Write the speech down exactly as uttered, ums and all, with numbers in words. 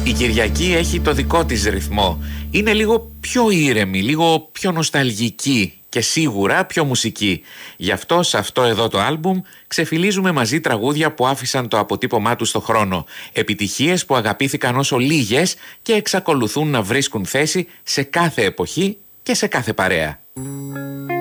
Η Κυριακή έχει το δικό της ρυθμό. Είναι λίγο πιο ήρεμη, λίγο πιο νοσταλγική και σίγουρα πιο μουσική. Γι' αυτό σε αυτό εδώ το άλμπουμ ξεφυλίζουμε μαζί τραγούδια που άφησαν το αποτύπωμά τους στο χρόνο. Επιτυχίες που αγαπήθηκαν όσο λίγες και εξακολουθούν να βρίσκουν θέση σε κάθε εποχή και σε κάθε παρέα.